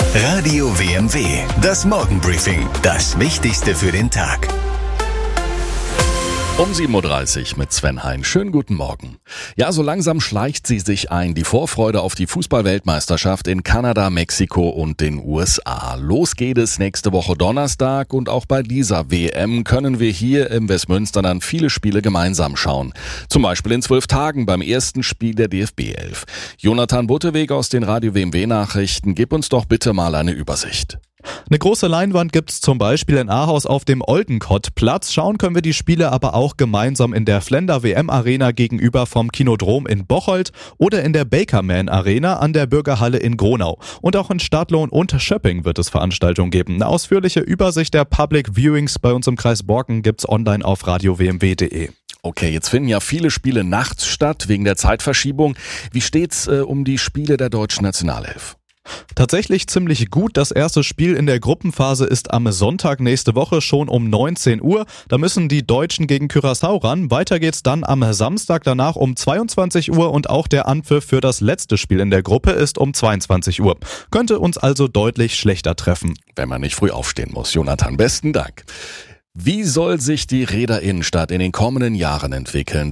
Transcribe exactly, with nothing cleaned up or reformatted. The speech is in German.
Radio W M W, das Morgenbriefing, das Wichtigste für den Tag. Um sieben Uhr dreißig mit Sven Hein. Schönen guten Morgen. Ja, so langsam schleicht sie sich ein, die Vorfreude auf die Fußball-Weltmeisterschaft in Kanada, Mexiko und den U S A. Los geht es nächste Woche Donnerstag und auch bei dieser W M können wir hier im Westmünster dann viele Spiele gemeinsam schauen. Zum Beispiel in zwölf Tagen beim ersten Spiel der D F B elf. Jonathan Butteweg aus den Radio W M W-Nachrichten, gib uns doch bitte mal eine Übersicht. Eine große Leinwand gibt's zum Beispiel in Ahaus auf dem Oldenkott-Platz. Schauen können wir die Spiele aber auch gemeinsam in der Flender W M-Arena gegenüber vom Kinodrom in Bocholt oder in der Bakerman-Arena an der Bürgerhalle in Gronau. Und auch in Stadtlohn und Schöpping wird es Veranstaltungen geben. Eine ausführliche Übersicht der Public Viewings bei uns im Kreis Borken gibt's online auf radio w m w punkt de. Okay, jetzt finden ja viele Spiele nachts statt wegen der Zeitverschiebung. Wie steht's äh, um die Spiele der deutschen Nationalelf? Tatsächlich ziemlich gut. Das erste Spiel in der Gruppenphase ist am Sonntag nächste Woche schon um neunzehn Uhr. Da müssen die Deutschen gegen Curaçao ran. Weiter geht's dann am Samstag danach um zweiundzwanzig Uhr und auch der Anpfiff für das letzte Spiel in der Gruppe ist um zweiundzwanzig Uhr. Könnte uns also deutlich schlechter treffen. Wenn man nicht früh aufstehen muss. Jonathan, besten Dank. Wie soll sich die Räderinnenstadt in den kommenden Jahren entwickeln?